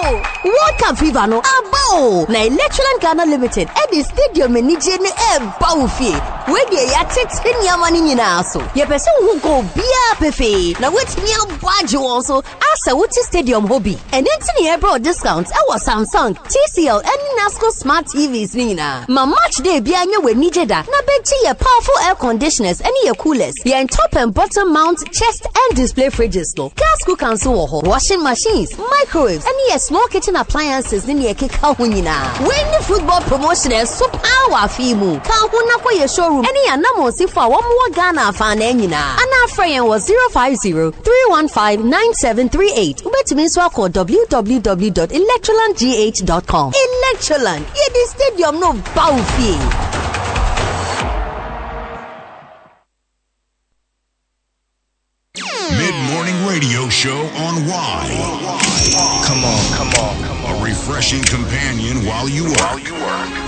World Cup fever no abo. Na Electroland Ghana Limited at the stadium in Niger ne baufi. We dey ya tete nyamani nyina so. Ye person who go bia pefe. Na wetimi abwaje won so asa wuti stadium hobby. And enti ne ebro discounts e was Samsung, TCL and Nasco smart TVs nina. Ma match day bia anya we Niger da. Na bechi ye powerful air conditioners and ye coolers. Ye top and bottom mount chest and display fridges no. Gas cooker so ho. Washing machines, microwaves and ye small kitchen appliances ni ye keka ho nyina. When the football promotion is so power fimu. Ka ho na kwa ye showroom. Any anamo si for one more Ghana fan nyina. Ana friend was 050-315-9738. Ubetumi so call www.electrolandgh.com. Electroland, ye the stadium no baufi. Mid-morning radio show on Y. Come on. A refreshing companion while you work.